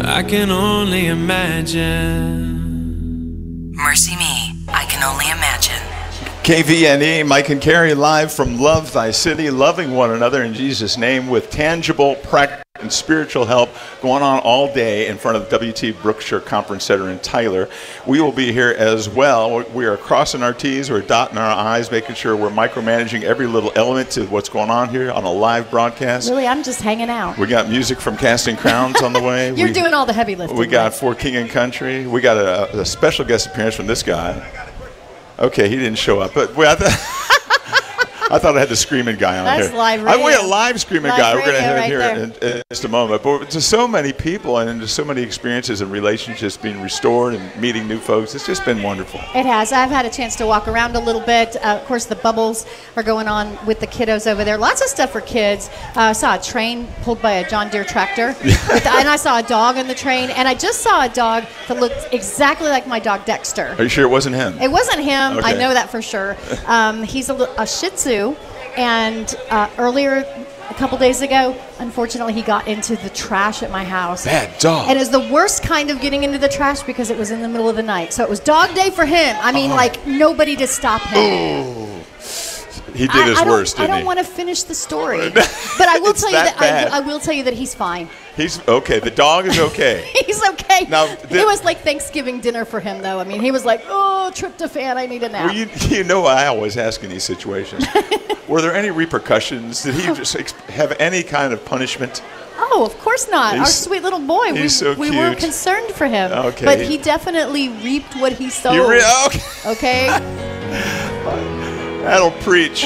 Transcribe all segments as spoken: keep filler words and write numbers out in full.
I can only imagine. Mercy me, I can only imagine. K V N E, Mike and Carrie live from Love Thy City, loving one another in Jesus' name with tangible, practical, and spiritual help going on all day in front of the W T Brookshire Conference Center in Tyler. We will be here as well. We are crossing our T's, we're dotting our I's, making sure we're micromanaging every little element to what's going on here on a live broadcast. Really, I'm just hanging out. We got music from Casting Crowns on the way. You're we, doing all the heavy lifting. We got For King and Country. We got a, a special guest appearance from this guy. Okay, he didn't show up, but we, I, th- I thought I had the screaming guy on That's here. live I, we radio. had a live screaming Live guy. We're going to radio have right it there. here in, in just a moment. But to so many people and to so many experiences and relationships being restored and meeting new folks, it's just been wonderful. It has. I've had a chance to walk around a little bit. Uh, of course, the bubbles are going on with the kiddos over there. Lots of stuff for kids. Uh, I saw a train pulled by a John Deere tractor. with, and I saw a dog on the train. And I just saw a dog that looked exactly like my dog Dexter. Are you sure it wasn't him? It wasn't him. Okay. I know that for sure. Um, he's a, li- a Shih Tzu. And uh, earlier, a couple days ago, unfortunately, he got into the trash at my house. Bad dog. And it was the worst kind of getting into the trash because it was in the middle of the night. So it was dog day for him. I mean, Oh. like, nobody to stop him. Ooh. He did I, his I don't, worst, I didn't don't he? want to finish the story, but I will It's tell you that that, bad. I, I will tell you that he's fine. He's okay. The dog is okay. He's okay. Now, it the- was like Thanksgiving dinner for him, though. I mean, he was like, "Oh, tryptophan, I need a nap." Well, you, you know, I always ask in these situations, were there any repercussions? Did he just ex- have any kind of punishment? Oh, of course not. Our He's- sweet little boy. We, he's so we were cute. concerned for him. Okay. But he definitely reaped what he sowed. You re- okay. Okay? That'll preach.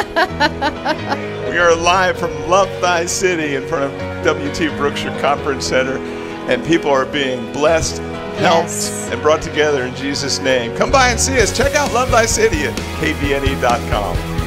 We are live from Love Thy City in front of W T Brookshire Conference Center, and people are being blessed, helped, Yes. and brought together in Jesus' name. Come by and see us. Check out Love Thy City at K V N E dot com.